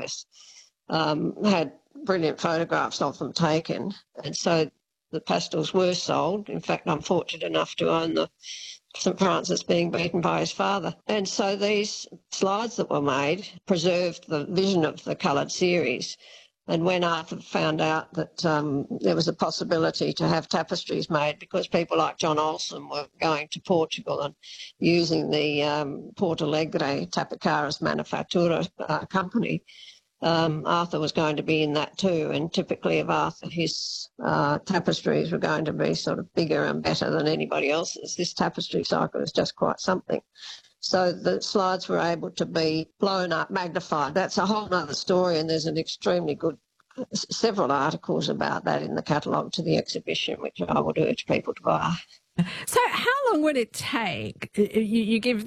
Service had brilliant photographs of them taken, and so the pastels were sold. In fact, I'm fortunate enough to own the St Francis being beaten by his father. And so these slides that were made preserved the vision of the coloured series. And when Arthur found out that there was a possibility to have tapestries made, because people like John Olsen were going to Portugal and using the Porto Alegre Tapicaras Manufactura company, Arthur was going to be in that too, and typically of Arthur, his tapestries were going to be sort of bigger and better than anybody else's. This tapestry cycle is just quite something. So the slides were able to be blown up, magnified. That's a whole other story, and there's an extremely good several articles about that in the catalogue to the exhibition, which I would urge people to buy. So how long would it take? You give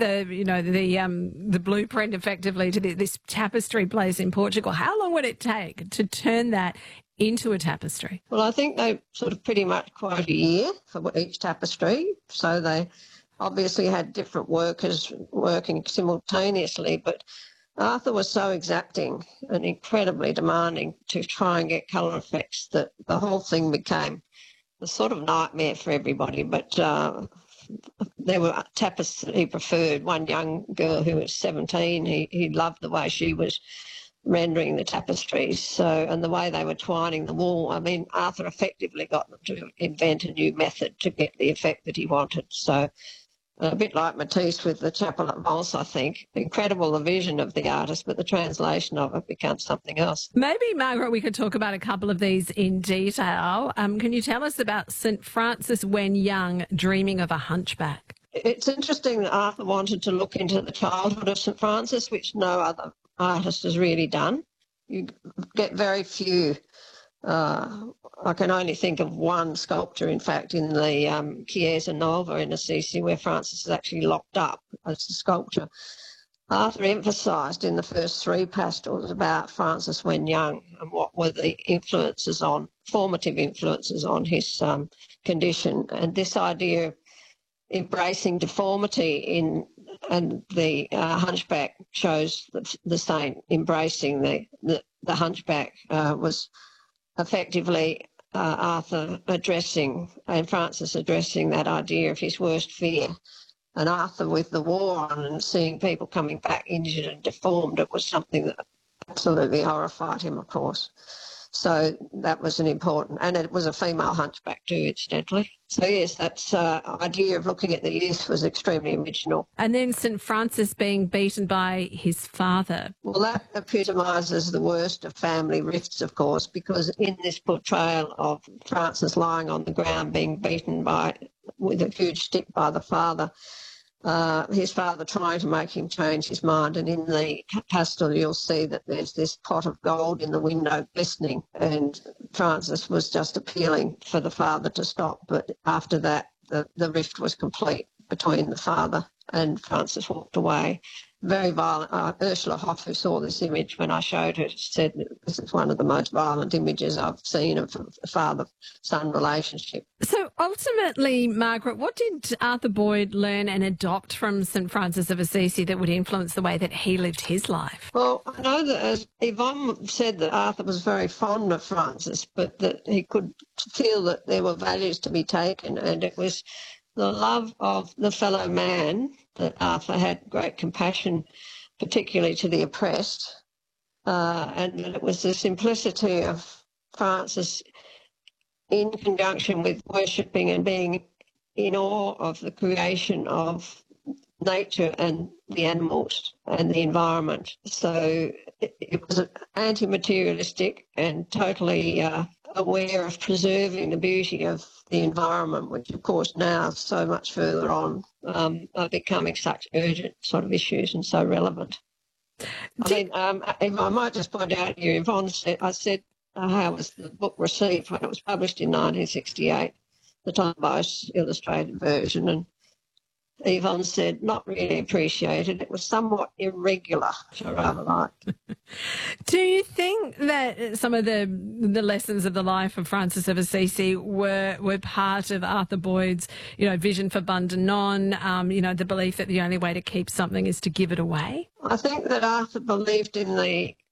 the blueprint effectively to this tapestry place in Portugal. How long would it take to turn that into a tapestry? Well, I think they sort of pretty much quote a year for each tapestry. So they obviously had different workers working simultaneously, but Arthur was so exacting and incredibly demanding to try and get colour effects that the whole thing became a sort of nightmare for everybody. But there were tapists that he preferred. One young girl who was 17, he loved the way she was rendering the tapestries, and the way they were twining the wool. I mean, Arthur effectively got them to invent a new method to get the effect that he wanted. So a bit like Matisse with the Chapel at Vence, I think. Incredible the vision of the artist, but the translation of it becomes something else. Maybe, Margaret, we could talk about a couple of these in detail. Can you tell us about St Francis when young, dreaming of a hunchback? It's interesting that Arthur wanted to look into the childhood of St Francis, which no other artist has really done. You get very few. I can only think of one sculpture, in fact, in the Chiesa Nova in Assisi, where Francis is actually locked up as a sculpture. Arthur emphasised in the first three pastels about Francis when young and what were the formative influences on his condition, and this idea of embracing deformity and the hunchback shows the saint embracing the hunchback was effectively Arthur addressing and Francis addressing that idea of his worst fear. And Arthur, with the war on and seeing people coming back injured and deformed, it was something that absolutely horrified him, of course. So that was an important, and it was a female hunchback too, incidentally. So yes, that idea of looking at the youth was extremely original. And then St Francis being beaten by his father. Well, that epitomises the worst of family rifts, of course, because in this portrayal of Francis lying on the ground being beaten with a huge stick by the father, his father trying to make him change his mind, and in the pastel you'll see that there's this pot of gold in the window glistening, and Francis was just appealing for the father to stop, but after that the rift was complete between the father and Francis walked away. Very violent. Ursula Hoff, who saw this image when I showed her, said this is one of the most violent images I've seen of a father-son relationship. So ultimately, Margaret, what did Arthur Boyd learn and adopt from St Francis of Assisi that would influence the way that he lived his life? Well, I know that as Yvonne said that Arthur was very fond of Francis, but that he could feel that there were values to be taken, and it was the love of the fellow man that Arthur had great compassion, particularly to the oppressed, and it was the simplicity of Francis in conjunction with worshipping and being in awe of the creation of nature and the animals and the environment. So it was anti-materialistic and totally aware of preserving the beauty of the environment, which of course now so much further on are becoming such urgent sort of issues and so relevant. I might just point out here, Yvonne said, how was the book received when it was published in 1968, the Tom Bose illustrated version, and Yvonne said, not really appreciated. It was somewhat irregular, which I rather liked. Do you think that some of the lessons of the life of Francis of Assisi were part of Arthur Boyd's, vision for Bundanon, the belief that the only way to keep something is to give it away? I think that Arthur believed in the